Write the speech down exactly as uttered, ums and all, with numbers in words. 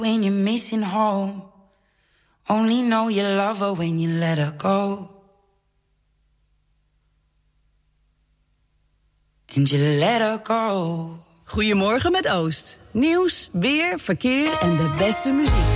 When you're missing home, only know you love her when you let her go. And you let her go. Goedemorgen met Oost. Nieuws, weer, verkeer en de beste muziek.